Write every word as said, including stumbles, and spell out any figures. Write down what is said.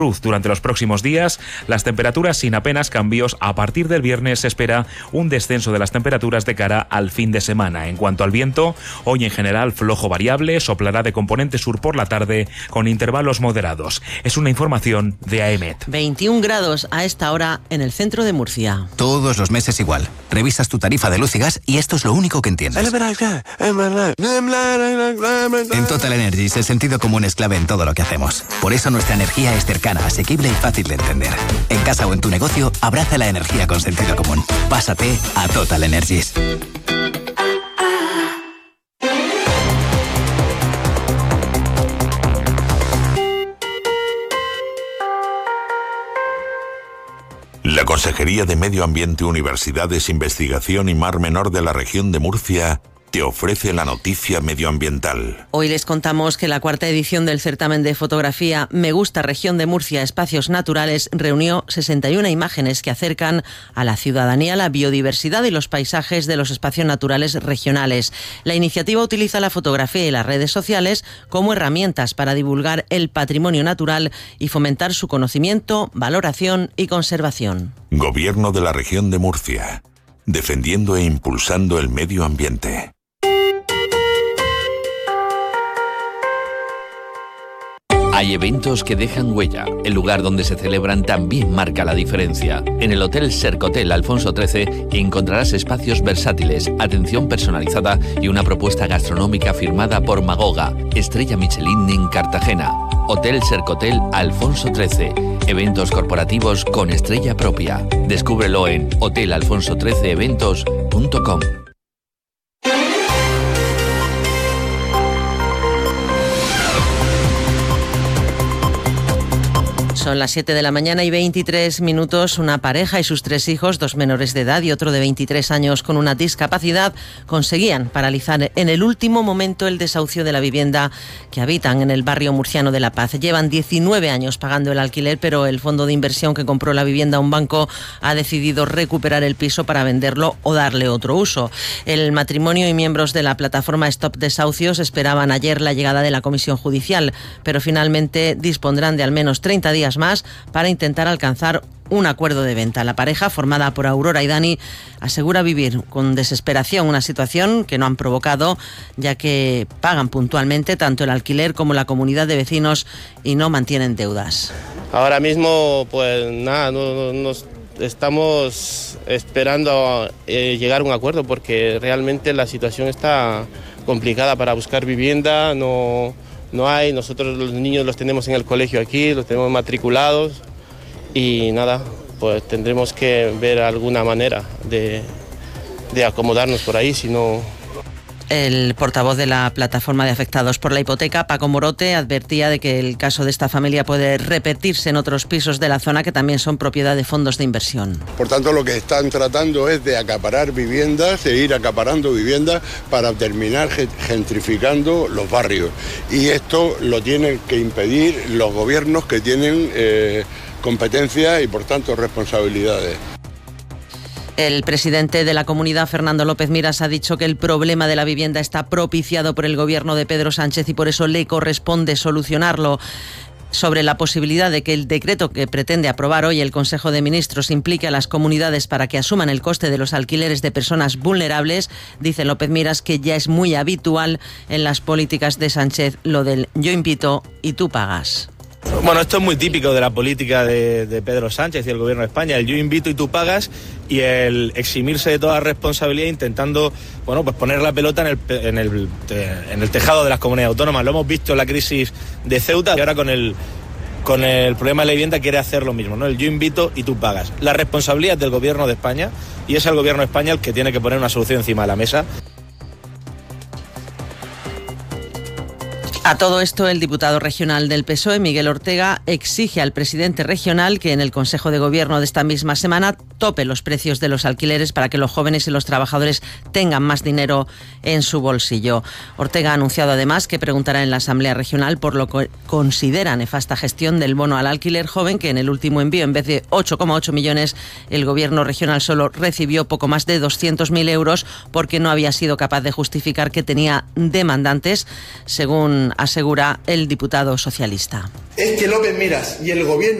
Durante los próximos días, las temperaturas sin apenas cambios. A partir del viernes se espera un descenso de las temperaturas de cara al fin de semana. En cuanto al viento, hoy en general flojo variable, soplará de componente sur por la tarde con intervalos moderados. Es una información de A E M E T. veintiún grados a esta hora en el centro de Murcia. Todos los meses igual. Revisas tu tarifa de luz y gas y esto es lo único que entiendes. En Total Energies el sentido común es clave en todo lo que hacemos. Por eso nuestra energía es cercana, asequible y fácil de entender. En casa o en tu negocio, abraza la energía con sentido común. Pásate a Total Energies. La Consejería de Medio Ambiente, Universidades, Investigación y Mar Menor de la región de Murcia te ofrece la noticia medioambiental. Hoy les contamos que la cuarta edición del certamen de fotografía Me Gusta Región de Murcia Espacios Naturales reunió sesenta y una imágenes que acercan a la ciudadanía la biodiversidad y los paisajes de los espacios naturales regionales. La iniciativa utiliza la fotografía y las redes sociales como herramientas para divulgar el patrimonio natural y fomentar su conocimiento, valoración y conservación. Gobierno de la región de Murcia, defendiendo e impulsando el medio ambiente. Hay eventos que dejan huella. El lugar donde se celebran también marca la diferencia. En el Hotel Sercotel Alfonso trece encontrarás espacios versátiles, atención personalizada y una propuesta gastronómica firmada por Magoga, estrella Michelin en Cartagena. Hotel Sercotel Alfonso trece. Eventos corporativos con estrella propia. Descúbrelo en hotel alfonso trece eventos punto com. Son las siete de la mañana y veintitrés minutos. Una pareja y sus tres hijos, dos menores de edad y otro de veintitrés años con una discapacidad, conseguían paralizar en el último momento el desahucio de la vivienda que habitan en el barrio murciano de La Paz. Llevan diecinueve años pagando el alquiler, pero el fondo de inversión que compró la vivienda, un banco, ha decidido recuperar el piso para venderlo o darle otro uso. El matrimonio y miembros de la plataforma Stop Desahucios esperaban ayer la llegada de la comisión judicial, pero finalmente dispondrán de al menos treinta días más para intentar alcanzar un acuerdo de venta. La pareja, formada por Aurora y Dani, asegura vivir con desesperación una situación que no han provocado, ya que pagan puntualmente tanto el alquiler como la comunidad de vecinos y no mantienen deudas. Ahora mismo, pues nada, no, no, nos estamos esperando eh, llegar a un acuerdo porque realmente la situación está complicada para buscar vivienda, no... No hay, nosotros los niños los tenemos en el colegio aquí, los tenemos matriculados y nada, pues tendremos que ver alguna manera de, de acomodarnos por ahí, si no... El portavoz de la plataforma de afectados por la hipoteca, Paco Morote, advertía de que el caso de esta familia puede repetirse en otros pisos de la zona que también son propiedad de fondos de inversión. Por tanto, lo que están tratando es de acaparar viviendas, seguir acaparando viviendas para terminar gentrificando los barrios. Y esto lo tienen que impedir los gobiernos que tienen eh, competencias y por tanto responsabilidades. El presidente de la comunidad, Fernando López Miras, ha dicho que el problema de la vivienda está propiciado por el gobierno de Pedro Sánchez y por eso le corresponde solucionarlo. Sobre la posibilidad de que el decreto que pretende aprobar hoy el Consejo de Ministros implique a las comunidades para que asuman el coste de los alquileres de personas vulnerables, dice López Miras que ya es muy habitual en las políticas de Sánchez lo del yo invito y tú pagas. Bueno, esto es muy típico de la política de, de Pedro Sánchez y el gobierno de España, el yo invito y tú pagas y el eximirse de toda responsabilidad intentando, bueno, pues poner la pelota en el, en el, en el tejado de las comunidades autónomas. Lo hemos visto en la crisis de Ceuta y ahora con el, con el problema de la vivienda quiere hacer lo mismo, ¿no? El yo invito y tú pagas. La responsabilidad es del gobierno de España y es el gobierno de España el que tiene que poner una solución encima de la mesa. A todo esto, el diputado regional del P S O E, Miguel Ortega, exige al presidente regional que en el Consejo de Gobierno de esta misma semana tope los precios de los alquileres para que los jóvenes y los trabajadores tengan más dinero en su bolsillo. Ortega ha anunciado además que preguntará en la Asamblea Regional por lo que considera nefasta gestión del bono al alquiler joven, que en el último envío, en vez de ocho coma ocho millones, el Gobierno regional solo recibió poco más de doscientos mil euros porque no había sido capaz de justificar que tenía demandantes, según asegura el diputado socialista. Es que López Miras y el Gobierno